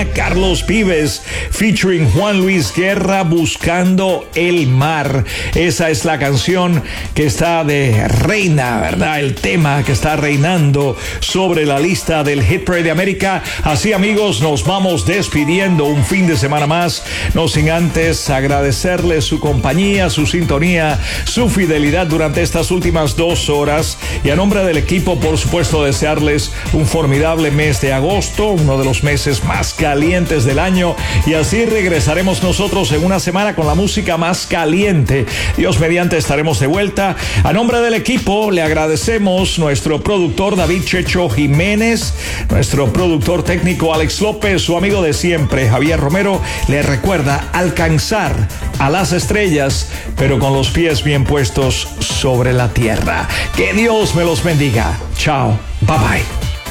de Carlos Vives, featuring Juan Luis Guerra, Buscando el Mar. Esa es la canción que está de reina, ¿verdad? El tema que está reinando sobre la lista del Hit Parade de América. Así, amigos, nos vamos despidiendo un fin de semana más, no sin antes agradecerles su compañía, su sintonía, su fidelidad durante estas últimas 2 horas, y a nombre del equipo, por supuesto, desearles un formidable mes de agosto, uno de los meses más calientes del año, y así regresaremos nosotros en una semana con la música más caliente. Dios mediante estaremos de vuelta. A nombre del equipo le agradecemos nuestro productor David Checho Jiménez, nuestro productor técnico Alex López, su amigo de siempre Javier Romero le recuerda alcanzar a las estrellas, pero con los pies bien puestos sobre la tierra. Que Dios me los bendiga. Chao. Bye bye.